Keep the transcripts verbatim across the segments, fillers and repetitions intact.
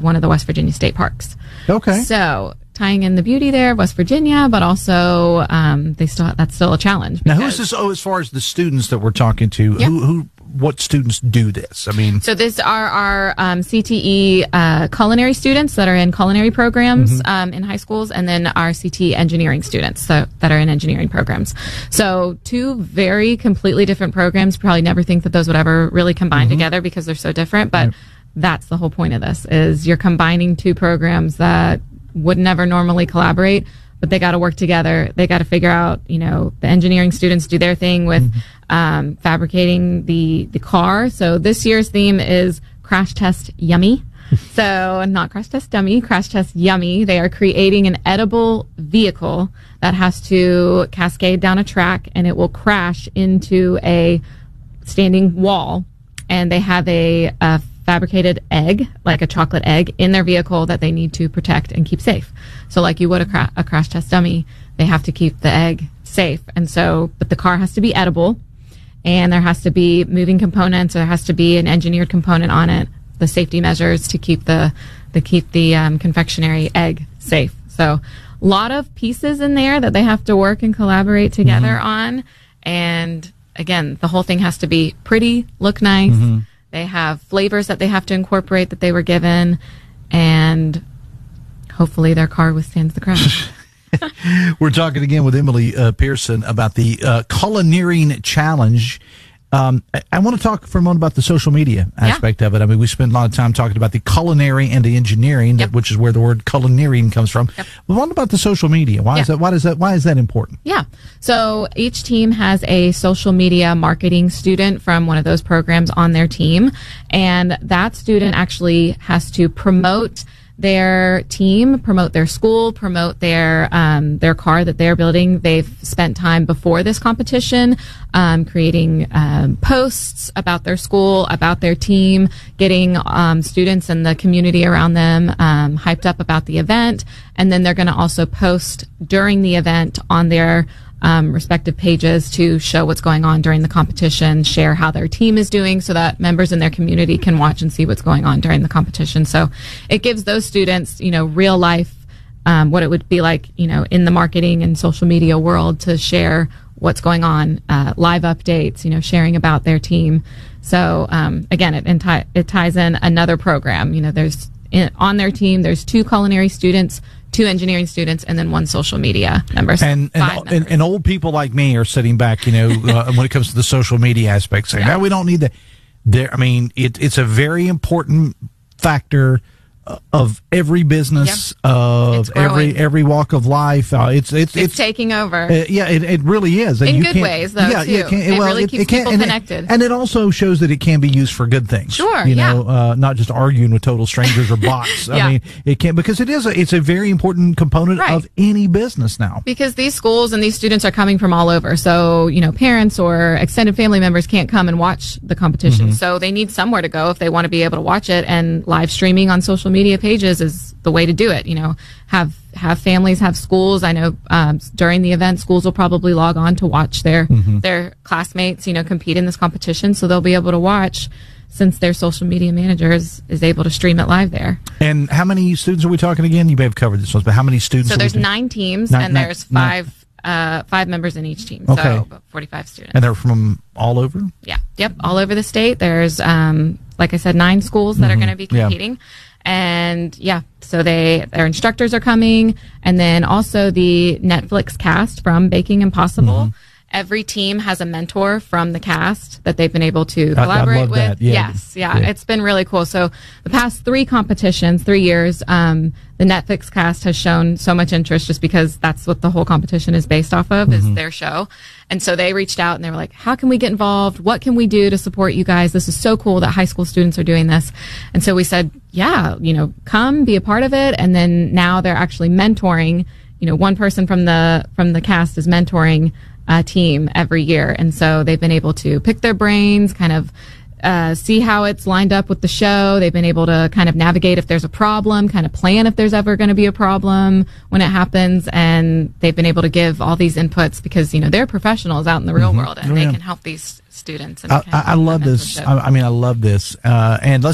one of the West Virginia state parks. Okay. So tying in the beauty there of West Virginia, but also um, they still that's still a challenge. Now, who's this? Oh, as far as the students that we're talking to, Yep. who, who, what students do this? I mean, So this are our um, C T E uh, culinary students that are in culinary programs Mm-hmm. um, in high schools, and then our C T E engineering students so, that are in engineering programs. So two very completely different programs. Probably never think that those would ever really combine Mm-hmm. together because they're so different. But that's the whole point of this: is you're combining two programs that would never normally collaborate, but they got to work together. They got to figure out, you know, the engineering students do their thing with um, fabricating the the car. So this year's theme is Crash Test Yummy. So not Crash Test Dummy, Crash Test Yummy. They are creating an edible vehicle that has to cascade down a track, and it will crash into a standing wall. And they have a, a fabricated egg, like a chocolate egg, in their vehicle that they need to protect and keep safe. So like you would a, cra- a crash test dummy, they have to keep the egg safe. And so, but the car has to be edible, and there has to be moving components, or there has to be an engineered component on it, the safety measures to keep the, the keep the um, confectionery egg safe. So a lot of pieces in there that they have to work and collaborate together Mm-hmm. on. And again, the whole thing has to be pretty, look nice. Mm-hmm. They have flavors that they have to incorporate that they were given, and hopefully their car withstands the crash. we're talking again with Emily uh, Pearson about the uh, Culinary Challenge. Um, I, I want to talk for a moment about the social media aspect of it. I mean, we spend a lot of time talking about the culinary and the engineering, Yep. which is where the word culinary comes from. Yep. But what about the social media? Why is Yeah. that? Why is that? Why is that important? Yeah. So each team has a social media marketing student from one of those programs on their team. And that student actually has to promote their team, promote their school, promote their um, their car that they're building. They've spent time before this competition um, creating um, posts about their school, about their team, getting um, students and the community around them um, hyped up about the event. And then they're going to also post during the event on their Um, respective pages to show what's going on during the competition, share how their team is doing so that members in their community can watch and see what's going on during the competition. So it gives those students, you know, real life, um, what it would be like, you know, in the marketing and social media world to share what's going on, uh, live updates, you know, sharing about their team. So, um, again, it, enti- it ties in another program. You know, there's in, on their team, there's two culinary students, two engineering students, and then one social media member. So And five and, and and old people like me are sitting back, you know, uh, when it comes to the social media aspect, saying, Yeah. "No, we don't need that." There, I mean, it, it's a very important factor uh, of every business, of It's growing. every every walk of life. Uh, it's it's It's, taking over. Uh, yeah, it, it really is. And In you good can't- ways, though, yeah, too. Yeah, it, can, It well, really keeps can, people and it- connected. and it also shows that it can be used for good things. Sure, you know, yeah. uh, not just arguing with total strangers or bots. Yeah. I mean, it can because it is a it's a very important component Right. of any business now. Because these schools and these students are coming from all over. So, you know, parents or extended family members can't come and watch the competition. Mm-hmm. So they need somewhere to go if they want to be able to watch it. And live streaming on social media pages is the way to do it. You know, have have families, have schools. I know um, during the event, schools will probably log on to watch their Mm-hmm. their classmates, you know, compete in this competition. So they'll be able to watch since their social media manager is, is able to stream it live there. And how many students are we talking again? You may have covered this one, but how many students? So are we there's doing? nine teams, Nine- and nine- there's five uh, five members in each team. Okay. So about forty-five students. And they're from all over? Yeah. Yep. All over the state. There's, um, like I said, nine schools that are going to be Yeah. competing. And yeah, so they, their instructors are coming. And then also the Netflix cast from Baking Impossible. Every team has a mentor from the cast that they've been able to I- I collaborate love with. that. Yeah. Yes. Yeah, Yeah. It's been really cool. So the past three competitions, three years, um, the Netflix cast has shown so much interest just because that's what the whole competition is based off of, is their show. And so they reached out and they were like, how can we get involved? What can we do to support you guys? This is so cool that high school students are doing this. And so we said, yeah, you know, come be a part of it. And then now they're actually mentoring, you know, one person from the, from the cast is mentoring a team every year. And so they've been able to pick their brains, kind of uh, see how it's lined up with the show. They've been able to kind of navigate if there's a problem, kind of plan if there's ever going to be a problem when it happens. And they've been able to give all these inputs because, you know, they're professionals out in the real world and Oh, they yeah. can help these students. And I, kind I, of I love this. mentorship. I, I mean, I love this. Uh, and let's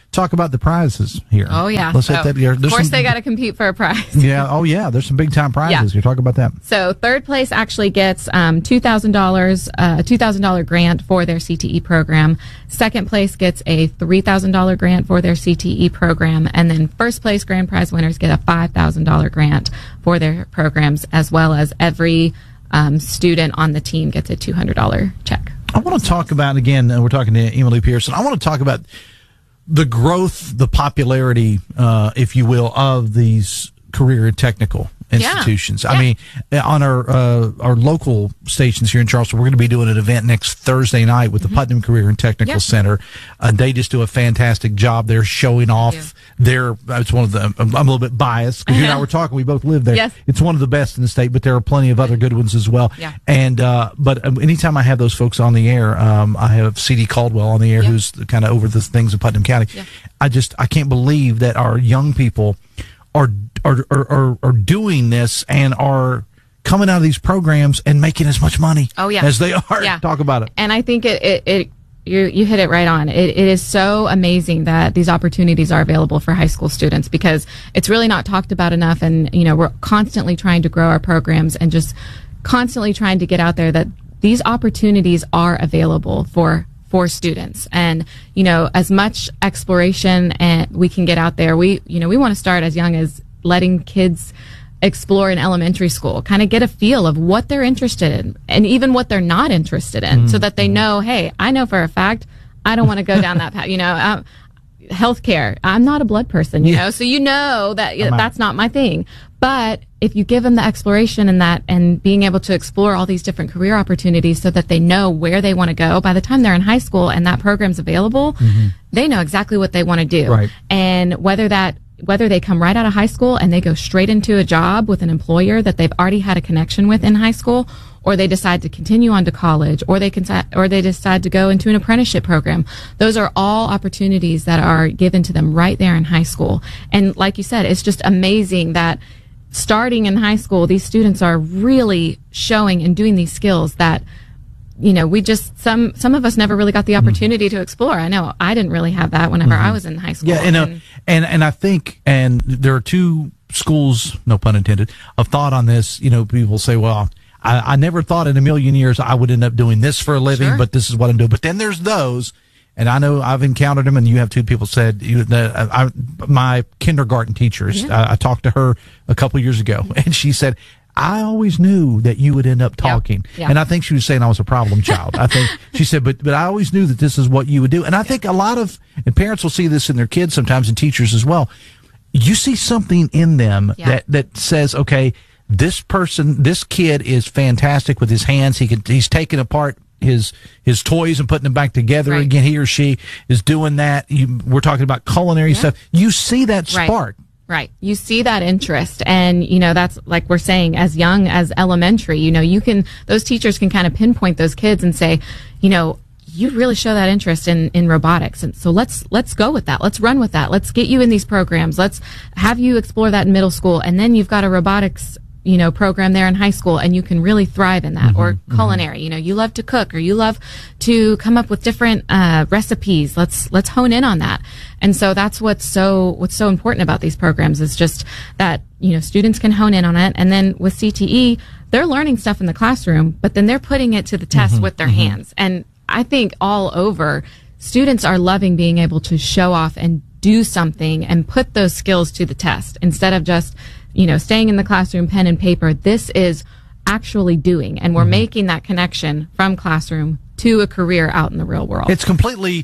talk about the prizes here. Oh, yeah. Let's so, hit that here. Of course, some, they got to compete for a prize. Yeah. Oh, yeah. There's some big time prizes. Yeah. You're talking about that. So third place actually gets um, two thousand dollars, uh, a two thousand dollars grant for their C T E program. Second place gets a three thousand dollars grant for their C T E program. And then first place grand prize winners get a five thousand dollars grant for their programs, as well as every um, student on the team gets a two hundred dollars check. I want to talk about, again, uh, we're talking to Emily Pearson. I want to talk about the growth, the popularity, uh, if you will, of these career and technical institutions. Yeah. I Yeah. mean, on our uh, our local stations here in Charleston, we're going to be doing an event next Thursday night with the mm-hmm. Putnam Career and Technical yeah. Center. Uh, they just do a fantastic job. They're showing off their, it's one of the, I'm a little bit biased because you and I were talking, we both live there. Yes. It's one of the best in the state, but there are plenty of other good ones as well. Yeah. And, uh, but anytime I have those folks on the air, um, I have C D Caldwell on the air, yeah. who's kind of over the things in Putnam County. Yeah. I just, I can't believe that our young people are, are, are, are doing this and are coming out of these programs and making as much money oh, yeah. as they are. Yeah. Talk about it. And I think it, it, it you, you hit it right on. It, it is so amazing that these opportunities are available for high school students, because it's really not talked about enough. And, you know, we're constantly trying to grow our programs and just constantly trying to get out there that these opportunities are available for for students. And, you know, as much exploration and we can get out there, we, you know, we want to start as young as letting kids explore in elementary school, kind of get a feel of what they're interested in and even what they're not interested in, mm-hmm. so that they know, hey, I know for a fact I don't want to go down that path. You know, uh, healthcare, I'm not a blood person, you yeah. know, so you know that I'm that's out. Not my thing. But if you give them the exploration and that, and being able to explore all these different career opportunities so that they know where they want to go, by the time they're in high school and that program's available, mm-hmm. they know exactly what they want to do. Right. And whether that, whether they come right out of high school and they go straight into a job with an employer that they've already had a connection with in high school, or they decide to continue on to college, or they can, or they decide to go into an apprenticeship program. Those are all opportunities that are given to them right there in high school. And like you said, it's just amazing that starting in high school, these students are really showing and doing these skills that, you know, we just, some, some of us never really got the opportunity mm-hmm. to explore. I know I didn't really have that whenever mm-hmm. I was in high school. Yeah. And, uh, and, and, and I think, and there are two schools, no pun intended, of thought on this. You know, people say, well, I, I never thought in a million years I would end up doing this for a living, sure. but this is what I'm doing. But then there's those, and I know I've encountered them, and you have two people said, you, the, I, my kindergarten teachers, yeah. I, I talked to her a couple years ago, and she said, I always knew that you would end up talking. Yep. Yep. And I think she was saying I was a problem child. I think she said, but, but I always knew that this is what you would do. And I think a lot of, and parents will see this in their kids sometimes, and teachers as well. You see something in them yeah. that, that says, okay, this person, this kid is fantastic with his hands. He can, he's taking apart his his toys and putting them back together right. again. He or she is doing that. You, we're talking about culinary yeah. stuff. You see that spark. Right. Right. You see that interest. And, you know, that's like we're saying, as young as elementary, you know, you can, those teachers can kind of pinpoint those kids and say, you know, you really show that interest in, in robotics. And so let's, let's go with that. Let's run with that. Let's get you in these programs. Let's have you explore that in middle school. And then you've got a robotics, you know, program there in high school, and you can really thrive in that. Mm-hmm, or culinary, mm-hmm. you know, you love to cook, or you love to come up with different uh, recipes. Let's let's hone in on that. And so that's what's so what's so important about these programs is just that, you know, students can hone in on it. And then with C T E, they're learning stuff in the classroom, but then they're putting it to the test mm-hmm, with their mm-hmm. hands. And I think all over, students are loving being able to show off and do something and put those skills to the test instead of just, you know, staying in the classroom, pen and paper. This is actually doing, and we're mm-hmm. making that connection from classroom to a career out in the real world. It's completely,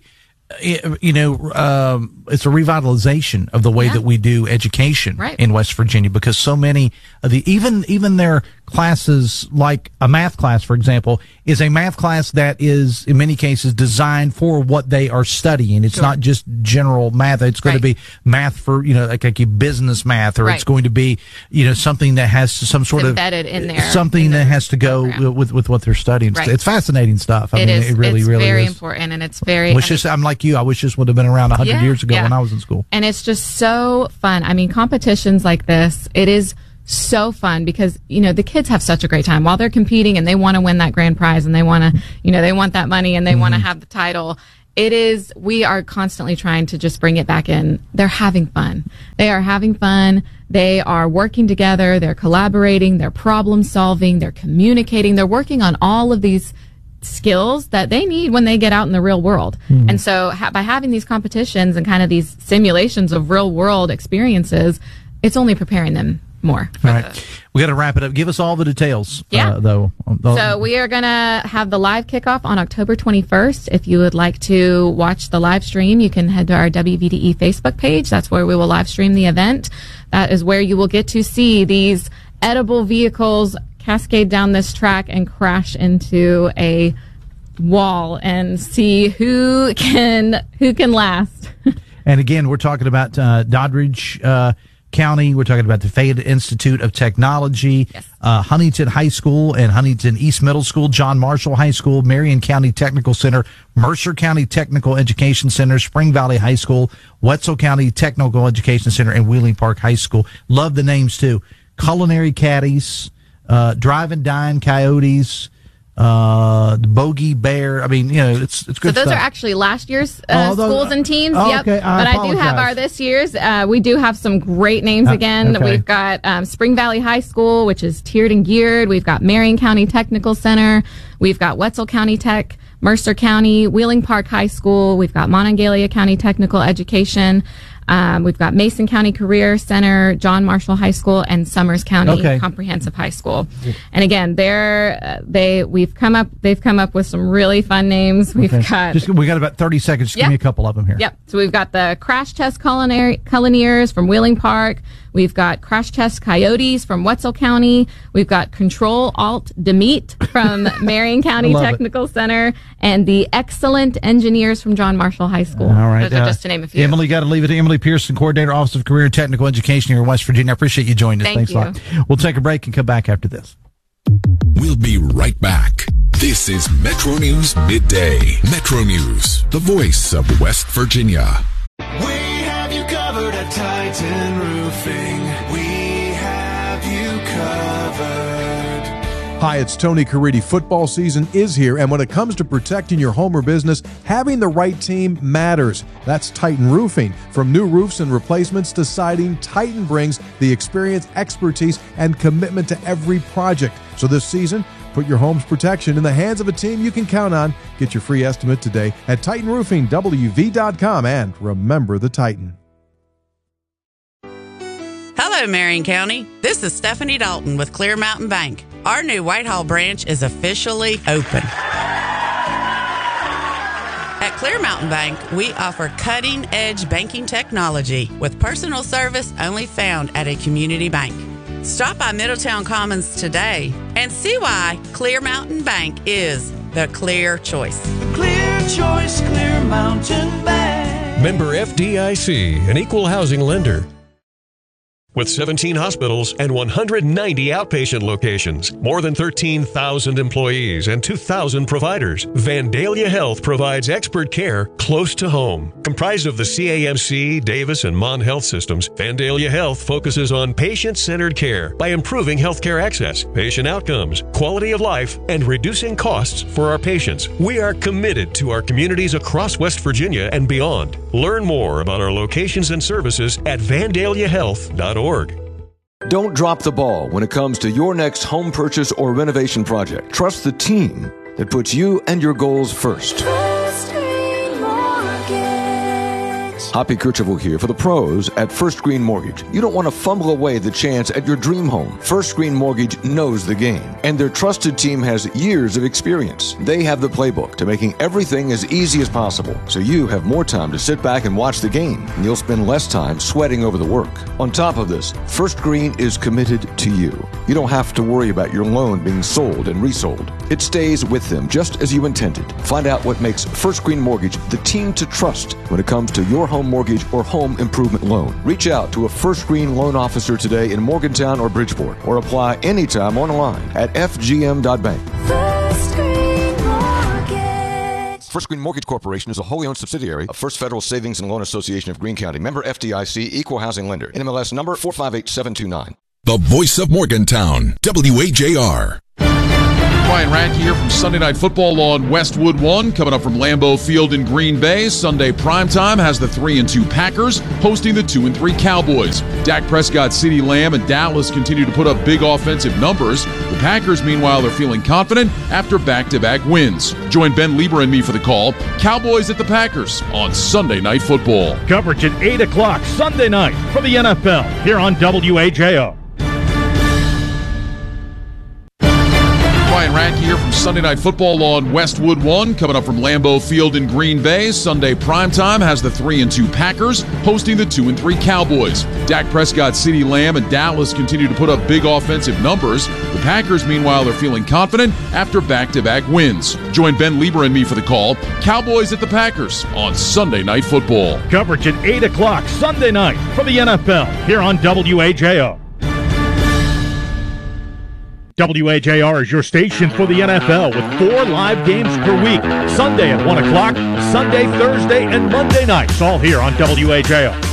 you know, um, it's a revitalization of the way yeah. that we do education right. in West Virginia, because so many of the, even, even their classes, like a math class, for example, is a math class that is in many cases designed for what they are studying. It's sure. not just general math. It's going right. to be math for, you know, like, like a business math, or right. it's going to be, you know, something that has some sort it's of embedded in there, something in that has to go program. with, with what they're studying. Right. It's fascinating stuff. I it mean, is. it really, it's really very is. important, and it's very, Wish this, I'm like you. I wish this would have been around a hundred yeah, years ago yeah. when I was in school. And it's just so fun. I mean, competitions like this, it is so fun because, you know, the kids have such a great time while they're competing, and they want to win that grand prize, and they want to, you know, they want that money, and they mm-hmm. want to have the title. it is, we are constantly trying to just bring it back in. They're having fun. They are having fun. They are working together. They're collaborating. They're problem solving. They're communicating. They're working on all of these skills that they need when they get out in the real world. Mm. And so ha- by having these competitions and kind of these simulations of real world experiences, it's only preparing them more. All right. The, we got to wrap it up. Give us all the details, yeah. uh, though. So we are going to have the live kickoff on October twenty-first. If you would like to watch the live stream, you can head to our W V D E Facebook page. That's where we will live stream the event. That is where you will get to see these edible vehicles cascade down this track and crash into a wall and see who can who can last. And again, we're talking about uh, Doddridge uh, County. We're talking about the Fayette Institute of Technology, yes. uh, Huntington High School and Huntington East Middle School, John Marshall High School, Marion County Technical Center, Mercer County Technical Education Center, Spring Valley High School, Wetzel County Technical Education Center, and Wheeling Park High School. Love the names too. Culinary Caddies. Uh, Drive and Dine Coyotes, uh, the Bogey Bear. I mean, you know, it's it's good. So those stuff. are actually last year's uh, oh, those, schools and teams. Oh, yep. Okay. I but apologize. I do have our this year's. Uh, we do have some great names again. Uh, okay. We've got um, Spring Valley High School, which is tiered and geared. We've got Marion County Technical Center. We've got Wetzel County Tech, Mercer County, Wheeling Park High School. We've got Monongalia County Technical Education. Um, we've got Mason County Career Center, John Marshall High School, and Summers County okay. Comprehensive High School. And again, they're uh, they we've come up they've come up with some really fun names. We've okay. got Just, we got about thirty seconds. Just yep. give me a couple of them here. Yep. So we've got the Crash Test Culinary Culineers from Wheeling Park. We've got Crash Test Coyotes from Wetzel County. We've got Control Alt Demeet from Marion County Technical it. Center, and the Excellent Engineers from John Marshall High School. All right, those are uh, just to name a few. Emily, got to leave it to Emily Pearson, Coordinator, Office of Career and Technical Education here in West Virginia. I appreciate you joining us. Thank Thanks you. a lot. We'll take a break and come back after this. We'll be right back. This is Metro News Midday. Metro News, the voice of West Virginia. We have you covered at Titan Roofing. We have you covered. Hi, it's Tony Caridi. Football season is here, and when it comes to protecting your home or business, having the right team matters. That's Titan Roofing. From new roofs and replacements to siding, Titan brings the experience, expertise, and commitment to every project. So this season, put your home's protection in the hands of a team you can count on. Get your free estimate today at Titan Roofing W V dot com, and remember the Titan. Hello, Marion County. This is Stephanie Dalton with Clear Mountain Bank. Our new Whitehall branch is officially open. At Clear Mountain Bank, we offer cutting-edge banking technology with personal service only found at a community bank. Stop by Middletown Commons today and see why Clear Mountain Bank is the clear choice. Clear choice, Clear Mountain Bank. Member F D I C, an equal housing lender. With seventeen hospitals and one hundred ninety outpatient locations, more than thirteen thousand employees, and two thousand providers, Vandalia Health provides expert care close to home. Comprised of the C A M C, Davis, and Mon Health systems, Vandalia Health focuses on patient-centered care by improving healthcare access, patient outcomes, quality of life, and reducing costs for our patients. We are committed to our communities across West Virginia and beyond. Learn more about our locations and services at vandalia health dot org. Don't drop the ball when it comes to your next home purchase or renovation project. Trust the team that puts you and your goals first. Hoppy Kercheval here for the pros at First Green Mortgage. You don't want to fumble away the chance at your dream home. First Green Mortgage knows the game, and their trusted team has years of experience. They have the playbook to making everything as easy as possible, so you have more time to sit back and watch the game, and you'll spend less time sweating over the work. On top of this, First Green is committed to you. You don't have to worry about your loan being sold and resold. It stays with them just as you intended. Find out what makes First Green Mortgage the team to trust when it comes to your home mortgage or home improvement loan. Reach out to a First Green loan officer today in Morgantown or Bridgeport, or apply anytime online at f g m dot bank. First Green Mortgage. First Green Mortgage Corporation is a wholly owned subsidiary of First Federal Savings and Loan Association of Greene County. Member F D I C, Equal Housing Lender. N M L S number four five eight seven two nine. The voice of Morgantown, W A J R. Ryan Radke here from Sunday Night Football on Westwood One, coming up from Lambeau Field in Green Bay. Sunday primetime has the three and two Packers hosting the two and three Cowboys. Dak Prescott, CeeDee Lamb, and Dallas continue to put up big offensive numbers. The Packers, meanwhile, are feeling confident after back-to-back wins. Join Ben Lieber and me for the call. Cowboys at the Packers on Sunday Night Football. Coverage at eight o'clock Sunday night for the N F L here on W A J O. Ryan Radke here from Sunday Night Football on Westwood One, coming up from Lambeau Field in Green Bay. Sunday primetime has the three and two Packers hosting the two and three Cowboys. Dak Prescott, CeeDee Lamb, and Dallas continue to put up big offensive numbers. The Packers, meanwhile, are feeling confident after back-to-back wins. Join Ben Lieber and me for the call. Cowboys at the Packers on Sunday Night Football. Coverage at eight o'clock Sunday night for the N F L here on W A J O. W A J R is your station for the N F L with four live games per week. Sunday at one o'clock, Sunday, Thursday, and Monday nights, all here on W A J O.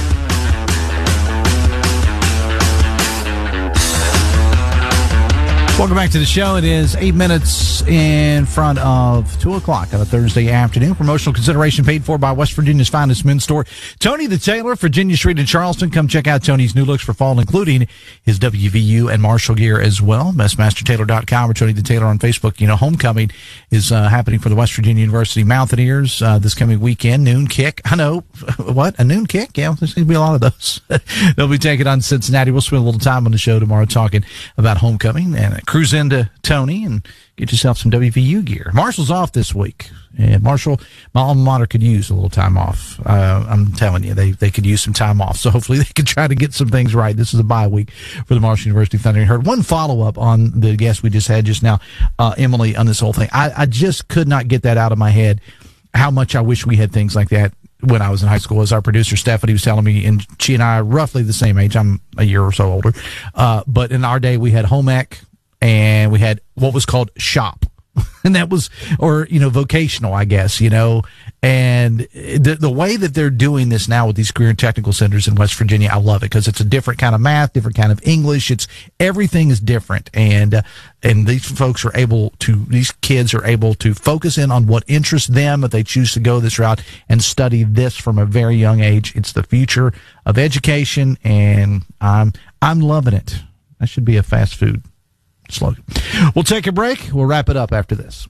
Welcome back to the show. It is eight minutes in front of two o'clock on a Thursday afternoon. Promotional consideration paid for by West Virginia's finest men's store, Tony the Tailor, Virginia Street in Charleston. Come check out Tony's new looks for fall, including his W V U and Marshall gear as well. best master tailor dot com or Tony the Tailor on Facebook. You know, homecoming is uh, happening for the West Virginia University Mountaineers uh, this coming weekend. Noon kick. I know. What? A noon kick? Yeah, there's going to be a lot of those. They'll be taking on Cincinnati. We'll spend a little time on the show tomorrow talking about homecoming, and cruise into Tony and get yourself some W V U gear. Marshall's off this week, and Marshall, my alma mater, could use a little time off. Uh, I'm telling you, they, they could use some time off. So hopefully they can try to get some things right. This is a bye week for the Marshall University Thunder. You heard one follow-up on the guest we just had just now, uh, Emily, on this whole thing. I, I just could not get that out of my head, how much I wish we had things like that when I was in high school. As our producer Stephanie was telling me, and she and I are roughly the same age. I'm a year or so older. Uh, but in our day, we had home ec, and we had what was called shop. And that was, or, you know, vocational, I guess, you know, and the the way that they're doing this now with these career and technical centers in West Virginia, I love it, because it's a different kind of math, different kind of English. It's, everything is different. And, uh, and these folks are able to, these kids are able to focus in on what interests them if they choose to go this route and study this from a very young age. It's the future of education, and I'm, I'm loving it. That should be a fast food slogan. We'll take a break. We'll wrap it up after this.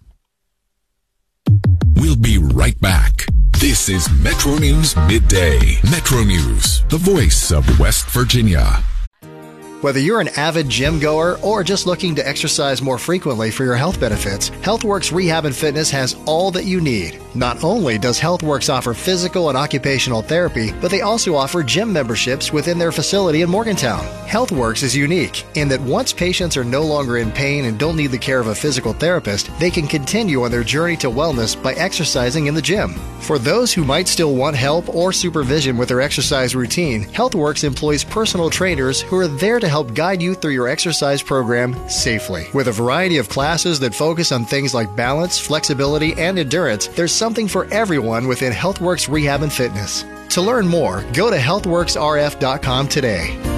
We'll be right back. This is Metro News Midday. Metro News, the voice of West Virginia. Whether you're an avid gym goer or just looking to exercise more frequently for your health benefits, HealthWorks Rehab and Fitness has all that you need. Not only does HealthWorks offer physical and occupational therapy, but they also offer gym memberships within their facility in Morgantown. HealthWorks is unique in that once patients are no longer in pain and don't need the care of a physical therapist, they can continue on their journey to wellness by exercising in the gym. For those who might still want help or supervision with their exercise routine, HealthWorks employs personal trainers who are there to help guide you through your exercise program safely. With a variety of classes that focus on things like balance, flexibility, and endurance, there's something for everyone within HealthWorks Rehab and Fitness. To learn more, go to health works r f dot com today.